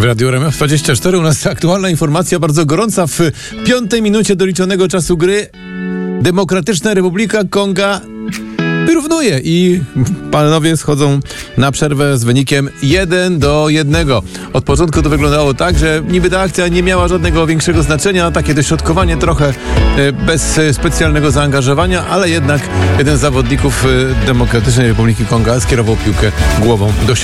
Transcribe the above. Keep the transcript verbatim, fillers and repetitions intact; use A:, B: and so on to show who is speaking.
A: W Radiu R M F dwadzieścia cztery u nas aktualna informacja, bardzo gorąca. W piątej minucie doliczonego czasu gry Demokratyczna Republika Konga wyrównuje i panowie schodzą na przerwę z wynikiem jeden do jednego. Od początku to wyglądało tak, że niby ta akcja nie miała żadnego większego znaczenia, takie dośrodkowanie trochę bez specjalnego zaangażowania, ale jednak jeden z zawodników Demokratycznej Republiki Konga skierował piłkę głową do